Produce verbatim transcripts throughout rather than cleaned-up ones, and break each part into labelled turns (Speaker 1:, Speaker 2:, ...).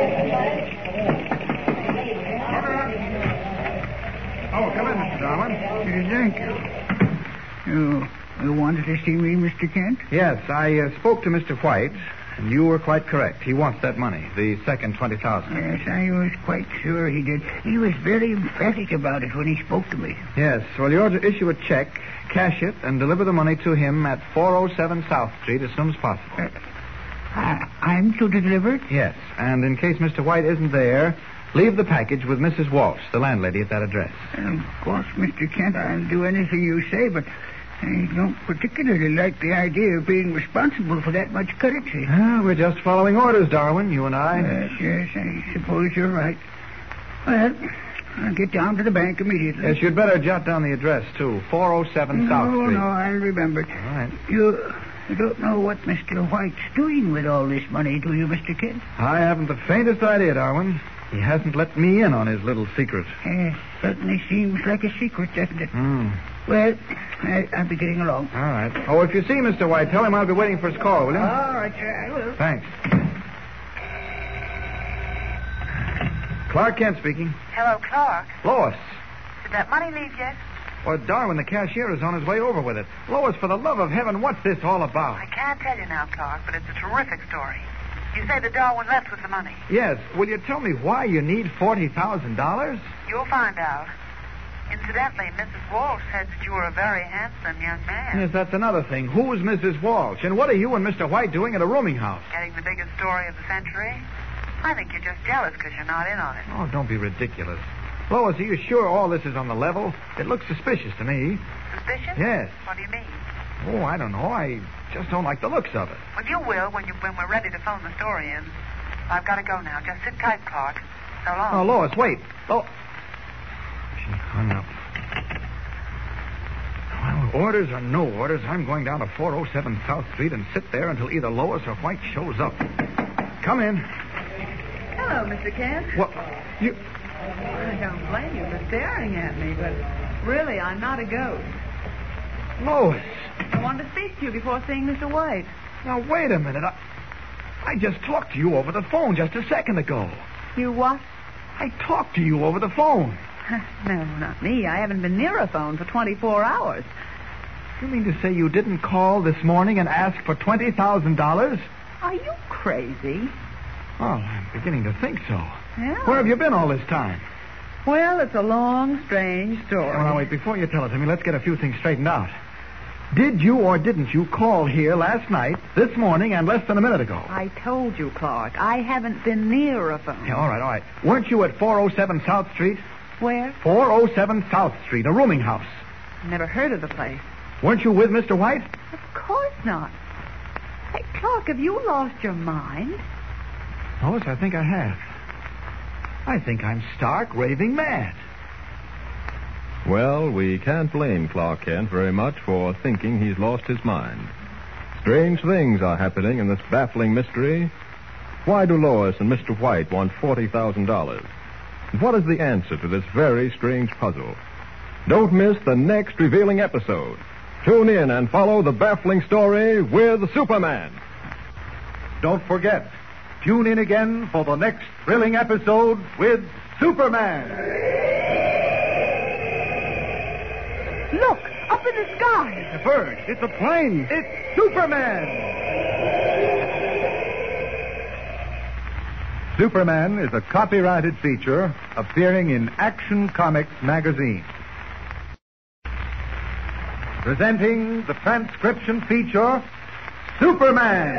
Speaker 1: Oh, come in, Mister Darwin.
Speaker 2: Uh, thank you. You, you wanted to see me, Mister Kent?
Speaker 1: Yes, I uh, spoke to Mister White, and you were quite correct. He wants that money, the second twenty thousand dollars.
Speaker 2: Yes, I was quite sure he did. He was very emphatic about it when he spoke to me.
Speaker 1: Yes, well, you're to issue a check, cash it, and deliver the money to him at four oh seven South Street as soon as possible.
Speaker 2: Uh, I, I'm to deliver it?
Speaker 1: Yes, and in case Mister White isn't there, leave the package with Missus Walsh, the landlady at that address.
Speaker 2: Of course, Mister Kent, I'll do anything you say, but I don't particularly like the idea of being responsible for that much currency.
Speaker 1: Ah, we're just following orders, Darwin, you and I.
Speaker 2: Yes, yes, I suppose you're right. Well, I'll get down to the bank immediately.
Speaker 1: Yes, you'd better jot down the address, too. four oh seven
Speaker 2: no,
Speaker 1: South Street.
Speaker 2: No, no, I'll remember it.
Speaker 1: All right.
Speaker 2: You, you don't know what Mister White's doing with all this money, do you, Mister Kent?
Speaker 1: I haven't the faintest idea, Darwin. He hasn't let me in on his little secret.
Speaker 2: Yes, certainly seems like a secret, doesn't it?
Speaker 1: Hmm.
Speaker 2: Well, I, I'll be getting along.
Speaker 1: All right. Oh, if you see Mister White, tell him I'll be waiting for his call, will you?
Speaker 2: All right, sir, I will.
Speaker 1: Thanks. Clark Kent speaking.
Speaker 3: Hello, Clark.
Speaker 1: Lois.
Speaker 3: Did that money leave yet?
Speaker 1: Well, Darwin, the cashier, is on his way over with it. Lois, for the love of heaven, what's this all about?
Speaker 3: I can't tell you now, Clark, but it's a terrific story. You say that Darwin left with the money.
Speaker 1: Yes. Will you tell me why you need forty thousand dollars?
Speaker 3: You'll find out. Incidentally, Missus Walsh said that you were a very handsome young man.
Speaker 1: Yes, that's another thing. Who's Missus Walsh? And what are you and Mister White doing at a rooming house?
Speaker 3: Getting the biggest story of the century? I think you're just jealous because you're not in on it.
Speaker 1: Oh, don't be ridiculous. Lois, are you sure all this is on the level? It looks suspicious to me.
Speaker 3: Suspicious?
Speaker 1: Yes.
Speaker 3: What do you mean?
Speaker 1: Oh, I don't know. I just don't like the looks of it.
Speaker 3: Well, you will when you when we're ready to phone the story in. I've got to go now. Just sit tight, Clark. So long.
Speaker 1: Oh, Lois, wait. Oh. She hung up. Well, orders or no orders, I'm going down to four oh seven South Street and sit there until either Lois or White shows up. Come in.
Speaker 3: Hello, Mister Kent.
Speaker 1: What? You...
Speaker 3: I don't blame you for staring at me, but really, I'm not a ghost.
Speaker 1: Lois.
Speaker 3: I wanted to speak to you before seeing Mister White.
Speaker 1: Now, wait a minute. I, I just talked to you over the phone just a second ago.
Speaker 3: You what?
Speaker 1: I talked to you over the phone.
Speaker 3: No, not me. I haven't been near a phone for twenty-four hours.
Speaker 1: You mean to say you didn't call this morning and ask for twenty thousand dollars?
Speaker 3: Are you crazy?
Speaker 1: Oh, I'm beginning to think so.
Speaker 3: Yeah.
Speaker 1: Where have you been all this time?
Speaker 3: Well, it's a long, strange story.
Speaker 1: Oh, now, wait. Before you tell it to me, let's get a few things straightened out. Did you or didn't you call here last night, this morning, and less than a minute ago?
Speaker 3: I told you, Clark. I haven't been near a phone.
Speaker 1: Yeah, all right, all right. Weren't you at four oh seven South Street?
Speaker 3: Where?
Speaker 1: four oh seven South Street, a rooming house.
Speaker 3: Never heard of the place.
Speaker 1: Weren't you with Mister White?
Speaker 3: Of course not. Hey, Clark, have you lost your mind?
Speaker 1: Lois, I think I have. I think I'm stark raving mad.
Speaker 4: Well, we can't blame Clark Kent very much for thinking he's lost his mind. Strange things are happening in this baffling mystery. Why do Lois and Mister White want forty thousand dollars? And what is the answer to this very strange puzzle? Don't miss the next revealing episode. Tune in and follow the baffling story with Superman.
Speaker 1: Don't forget, tune in again for the next thrilling episode with Superman.
Speaker 3: Look, up in the sky.
Speaker 1: It's a bird. It's a plane. It's Superman. Superman is a copyrighted feature appearing in Action Comics magazine. Presenting the transcription feature, Superman.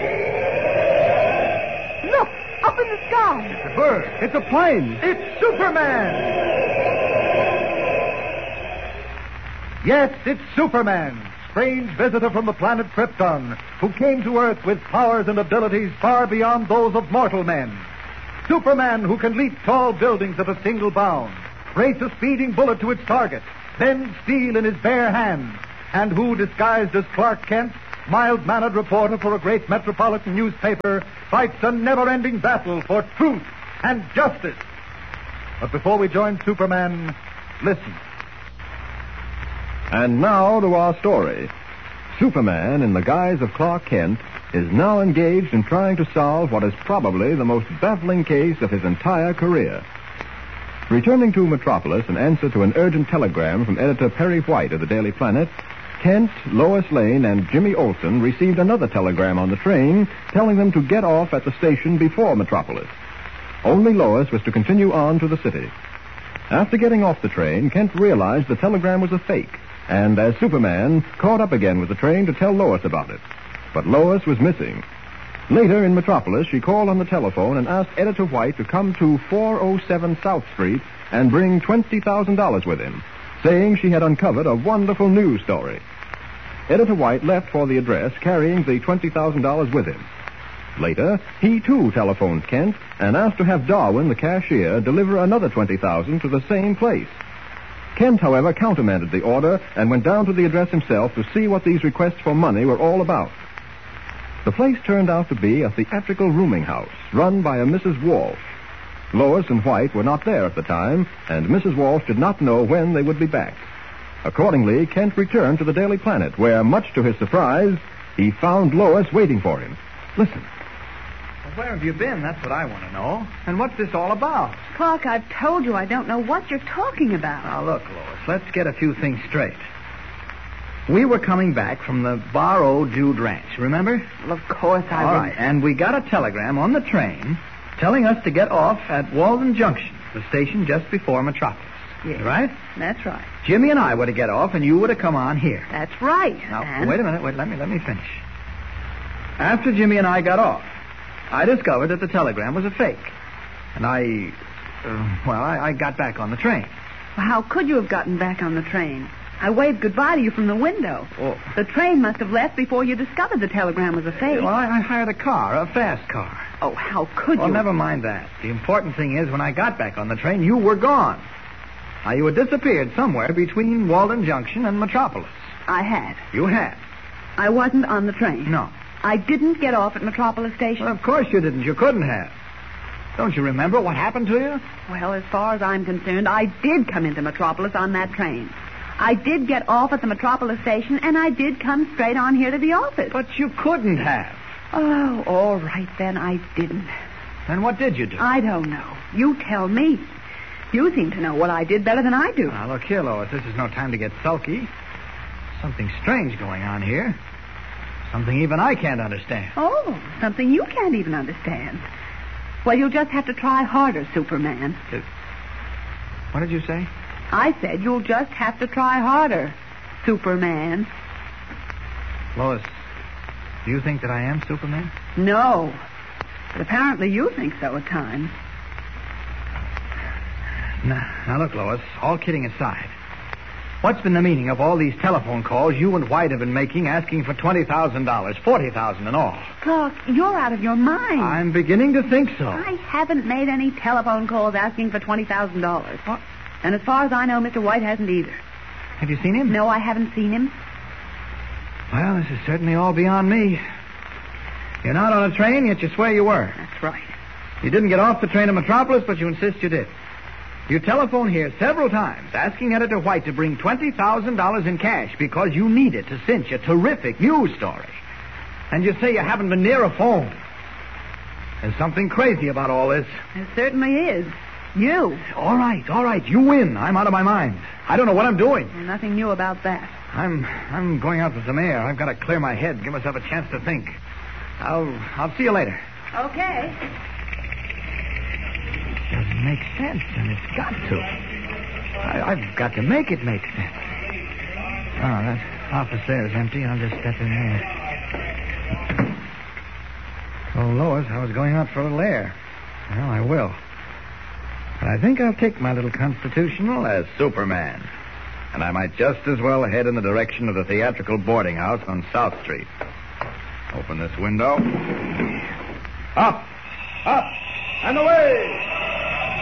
Speaker 3: Look, up in the sky.
Speaker 1: It's a bird. It's a plane. It's Superman. Yes, it's Superman, strange visitor from the planet Krypton, who came to Earth with powers and abilities far beyond those of mortal men. Superman who can leap tall buildings at a single bound, race a speeding bullet to its target, bend steel in his bare hands, and who, disguised as Clark Kent, mild-mannered reporter for a great metropolitan newspaper, fights a never-ending battle for truth and justice. But before we join Superman, listen.
Speaker 4: And now to our story. Superman, in the guise of Clark Kent, is now engaged in trying to solve what is probably the most baffling case of his entire career. Returning to Metropolis in answer to an urgent telegram from editor Perry White of the Daily Planet, Kent, Lois Lane, and Jimmy Olsen received another telegram on the train telling them to get off at the station before Metropolis. Only Lois was to continue on to the city. After getting off the train, Kent realized the telegram was a fake, and as Superman, caught up again with the train to tell Lois about it. But Lois was missing. Later in Metropolis, she called on the telephone and asked Editor White to come to four oh seven South Street and bring twenty thousand dollars with him, saying she had uncovered a wonderful news story. Editor White left for the address carrying the twenty thousand dollars with him. Later, he too telephoned Kent and asked to have Darwin, the cashier, deliver another twenty thousand dollars to the same place. Kent, however, countermanded the order and went down to the address himself to see what these requests for money were all about. The place turned out to be a theatrical rooming house run by a Missus Walsh. Lois and White were not there at the time, and Missus Walsh did not know when they would be back. Accordingly, Kent returned to the Daily Planet, where, much to his surprise, he found Lois waiting for him. Listen.
Speaker 5: Well, where have you been? That's what I want to know. And what's this all about?
Speaker 6: Clark, I've told you I don't know what you're talking about.
Speaker 5: Now, look, Lois, let's get a few things straight. We were coming back from the Bar O Jude Ranch, remember?
Speaker 6: Well, of course I
Speaker 5: All
Speaker 6: will.
Speaker 5: right, and we got a telegram on the train telling us to get off at Walden Junction, the station just before Metropolis.
Speaker 6: Yes.
Speaker 5: Right?
Speaker 6: That's right.
Speaker 5: Jimmy and I were to get off, and you were to come on here.
Speaker 6: That's right.
Speaker 5: Now,
Speaker 6: and...
Speaker 5: wait a minute. Wait, let me let me finish. After Jimmy and I got off, I discovered that the telegram was a fake. And I, uh, well, I, I got back on the train.
Speaker 6: Well, how could you have gotten back on the train? I waved goodbye to you from the window.
Speaker 5: Oh.
Speaker 6: The train must have left before you discovered the telegram was a fake.
Speaker 5: Well, I, I hired a car, a fast car.
Speaker 6: Oh, how could
Speaker 5: Well,
Speaker 6: you?
Speaker 5: never mind that. The important thing is, when I got back on the train, you were gone. Now, you had disappeared somewhere between Walden Junction and Metropolis.
Speaker 6: I had.
Speaker 5: You had.
Speaker 6: I wasn't on the train.
Speaker 5: No.
Speaker 6: I didn't get off at Metropolis Station.
Speaker 5: Well, of course you didn't. You couldn't have. Don't you remember what happened to you?
Speaker 6: Well, as far as I'm concerned, I did come into Metropolis on that train. I did get off at the Metropolis Station, and I did come straight on here to the office.
Speaker 5: But you couldn't have.
Speaker 6: Oh, all right, then. I didn't.
Speaker 5: Then what did you do?
Speaker 6: I don't know. You tell me. You seem to know what I did better than I do.
Speaker 5: Now, look here, Lois. This is no time to get sulky. Something strange going on here. Something even I can't understand.
Speaker 6: Oh, something you can't even understand. Well, you'll just have to try harder, Superman.
Speaker 5: What did you say?
Speaker 6: I said you'll just have to try harder, Superman.
Speaker 5: Lois, do you think that I am Superman?
Speaker 6: No. But apparently you think so at times.
Speaker 5: Now, now look, Lois, all kidding aside, what's been the meaning of all these telephone calls you and White have been making asking for twenty thousand dollars, forty thousand dollars in all?
Speaker 6: Clark, you're out of your mind.
Speaker 5: I'm beginning to think so.
Speaker 6: I haven't made any telephone calls asking for twenty thousand dollars.
Speaker 5: What?
Speaker 6: And as far as I know, Mister White hasn't either.
Speaker 5: Have you seen him?
Speaker 6: No, I haven't seen him.
Speaker 5: Well, this is certainly all beyond me. You're not on a train, yet you swear you were.
Speaker 6: That's right.
Speaker 5: You didn't get off the train to Metropolis, but you insist you did. You telephoned here several times asking Editor White to bring twenty thousand dollars in cash because you need it to cinch a terrific news story. And you say you haven't been near a phone. There's something crazy about all this.
Speaker 6: There certainly is. You.
Speaker 5: All right, all right. You win. I'm out of my mind. I don't know what I'm doing.
Speaker 6: Well, nothing new about that.
Speaker 5: I'm I'm going out for some air. I've got to clear my head, give myself a chance to think. I'll I'll see you later.
Speaker 6: Okay.
Speaker 5: It doesn't make sense, and it's got to. I, I've got to make it make sense. Oh, that office there is empty. I'll just step in there. Oh, Lois, I was going out for a little air. Well, I will. But I think I'll take my little constitutional as Superman. And I might just as well head in the direction of the theatrical boarding house on South Street. Open this window. Up! Up! And away!